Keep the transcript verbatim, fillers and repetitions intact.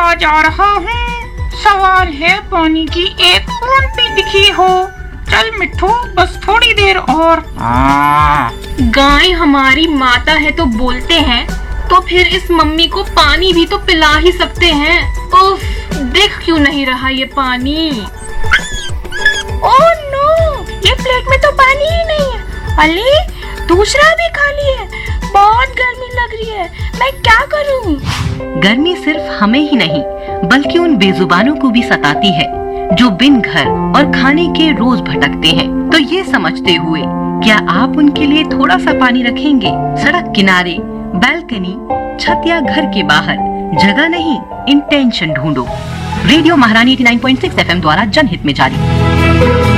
आ जा रहा हूँ। सवाल है पानी की, एक बूंद भी दिखी हो। चल मिट्ठू, बस थोड़ी देर और। गाय हमारी माता है तो बोलते हैं, तो फिर इस मम्मी को पानी भी तो पिला ही सकते हैं। उफ, देख क्यों नहीं रहा ये पानी। ओह नो, ये प्लेट में तो पानी ही नहीं है। अरे दूसरा भी खाली है। बहुत गर्मी लग रही है, मैं क्या करूं? गर्मी सिर्फ हमें ही नहीं बल्कि उन बेजुबानों को भी सताती है जो बिन घर और खाने के रोज भटकते हैं। तो ये समझते हुए क्या आप उनके लिए थोड़ा सा पानी रखेंगे? सड़क किनारे, बालकनी, छत या घर के बाहर, जगह नहीं, इंटेंशन ढूंढो। रेडियो महारानी नवासी पॉइंट छह एफएम द्वारा जनहित में जारी।